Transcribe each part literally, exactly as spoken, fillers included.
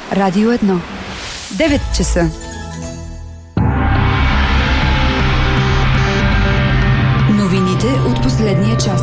Радио едно. девет часа. Новините от последния час.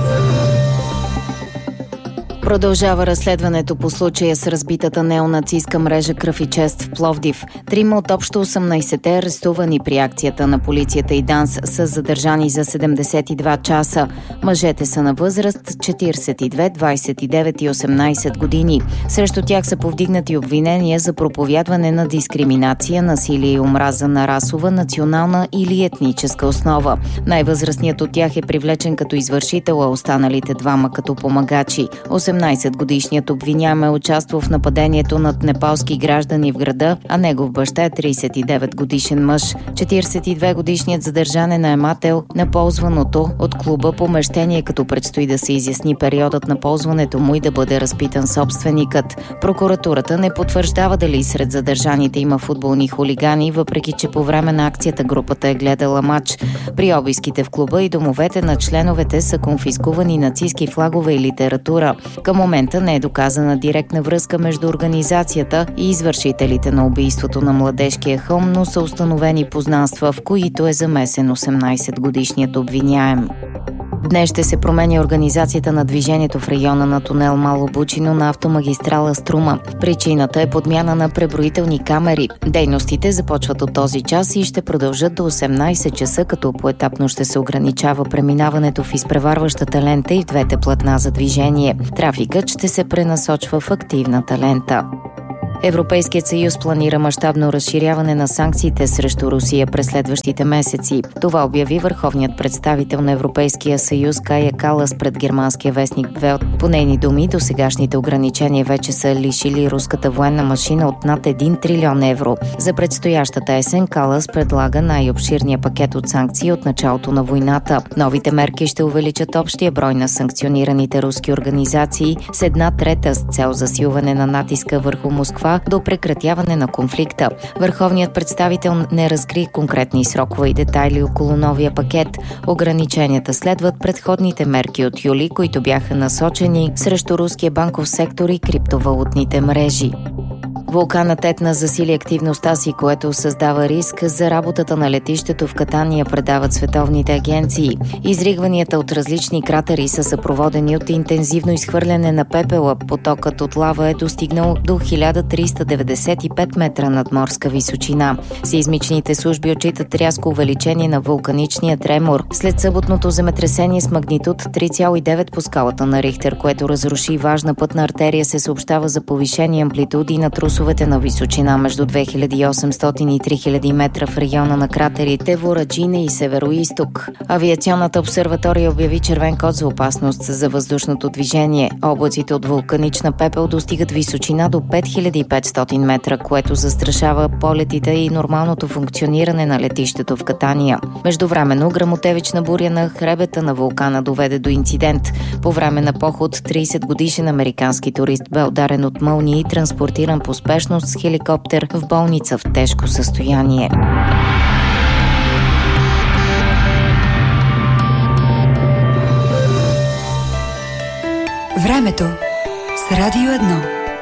Продължава разследването по случая с разбитата неонацистка мрежа Кръв и чест в Пловдив. Трима от общо осемнайсетте арестувани при акцията на полицията и ДАНС са задържани за седемдесет и два часа. Мъжете са на възраст четирийсет и две, двайсет и девет и осемнайсет години. Срещу тях са повдигнати обвинения за проповядване на дискриминация, насилие и омраза на расова, национална или етническа основа. Най-възрастният от тях е привлечен като извършител, а останалите двама като помагачи. осемнайсетгодишният обвиняем е участвал в нападението над непалски граждани в града, а негов баща е трийсет и девет годишен мъж. четирийсет и две годишният задържан е наемател на ползваното от клуба помещение, като предстои да се изясни периодът на ползването му и да бъде разпитан собственикът. Прокуратурата не потвърждава дали сред задържаните има футболни хулигани, въпреки че по време на акцията групата е гледала матч. При обиските в клуба и домовете на членовете са конфискувани нацистки флагове и литература. Към момента не е доказана директна връзка между организацията и извършителите на убийството на младежкия хълм, но са установени познанства, в които е замесен осемнайсетгодишният обвиняем. Днес ще се променя организацията на движението в района на тунел Мало Бучино на автомагистрала Струма. Причината е подмяна на преброителни камери. Дейностите започват от този час и ще продължат до осемнайсет часа, като поетапно ще се ограничава преминаването в изпреварващата лента и в двете платна за движение. Трафикът ще се пренасочва в активната лента. Европейският съюз планира мащабно разширяване на санкциите срещу Русия през следващите месеци. Това обяви върховният представител на Европейския съюз Кая Калас пред германския вестник Велт. По нейни думи, досегашните ограничения вече са лишили руската военна машина от над един трилион евро. За предстоящата есен Калас предлага най-обширния пакет от санкции от началото на войната. Новите мерки ще увеличат общия брой на санкционираните руски организации с една трета с цел засилване на натиска върху Москва до прекратяване на конфликта. Върховният представител не разкри конкретни срокове и детайли около новия пакет. Ограниченията следват предходните мерки от юли, които бяха насочени срещу руския банков сектор и криптовалутните мрежи. Вулканът Етна засили активността си, което създава риск за работата на летището в Катания, предават световните агенции. Изригванията от различни кратери са съпроводени от интензивно изхвърляне на пепела. Потокът от лава е достигнал до хиляда триста деветдесет и пет метра над морска височина. Сеизмичните служби отчитат рязко увеличение на вулканичния тремор след съботното земетресение с магнитуд три цяло и девет по скалата на Рихтер, което разруши важна пътна артерия. Се съобщава за повишени амплитуди на трусовете на височина между две хиляди и осемстотин и три хиляди метра в района на кратерите Вораджине и Североизток. Авиационната обсерватория обяви червен код за опасност за въздушното движение. Облаците от вулканична пепел достигат височина до пет хиляди и петстотин метра, което застрашава полетите и нормалното функциониране на летището в Катания. Междувременно гръмотевична буря на хребета на вулкана доведе до инцидент. По време на поход трийсетгодишен американски турист бе ударен от мълния и транспортиран по спешност с хеликоптер в болница в тежко състояние. Времето с Радио едно.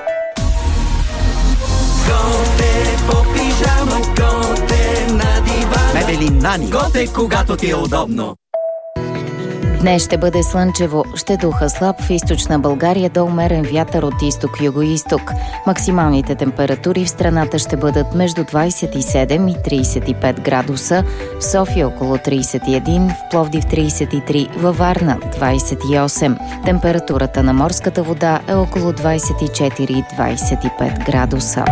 Готе по пижама, готе на дивана. Мебели Нани. Готе, когато ти е удобно. Днес ще бъде слънчево, ще духа слаб в източна България до умерен вятър от изток-юго-исток. Максималните температури в страната ще бъдат между двайсет и седем и трийсет и пет градуса, в София около трийсет и един, в Пловдив трийсет и три, във Варна двайсет и осем. Температурата на морската вода е около двайсет и четири и двайсет и пет градуса.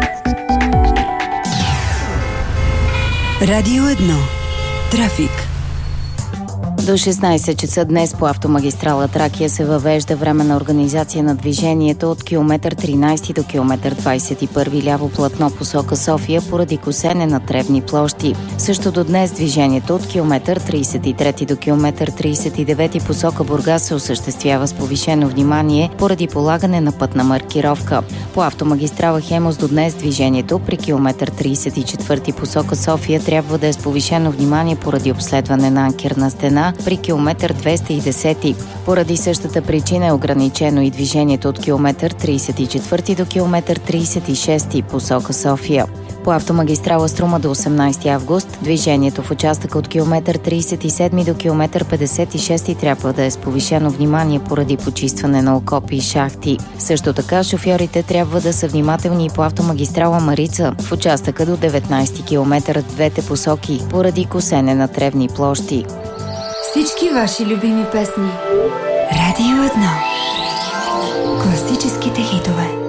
Радио едно. Трафик. До шестнайсет часа днес по автомагистрала Тракия се въвежда временна организация на движението от километър тринайсети до километър двайсет и първи ляво платно посока София поради косене на тревни площи. Също до днес движението от километър трийсет и трети до километър трийсет и девети посока Бургас се осъществява с повишено внимание поради полагане на пътна маркировка. По автомагистрала Хемус до днес движението при километър тридесет и четвърти посока София трябва да е с повишено внимание поради обследване на анкерна стена при километър двеста и десет. Поради същата причина е ограничено и движението от километър тридесет и четвърти до километър тридесет и шести посока София. По автомагистрала Струма до осемнадесети август движението в участъка от километър тридесет и седми до километър петдесет и шести трябва да е с повишено внимание поради почистване на окопи и шахти. Също така шофьорите трябва да са внимателни и по автомагистрала Марица в участъка до деветнадесети километър в двете посоки поради косене на тревни площи. Всички ваши любими песни. Радио едно. Класическите хитове.